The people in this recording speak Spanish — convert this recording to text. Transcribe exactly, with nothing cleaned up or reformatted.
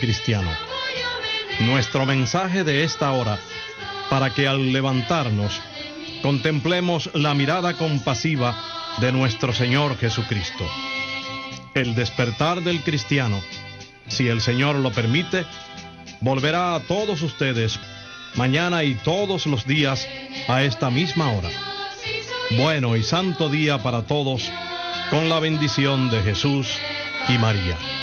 cristiano. Nuestro mensaje de esta hora, para que al levantarnos contemplemos la mirada compasiva de nuestro Señor Jesucristo. El despertar del cristiano, si el Señor lo permite, volverá a todos ustedes mañana y todos los días a esta misma hora. Bueno y santo día para todos, con la bendición de Jesús y María.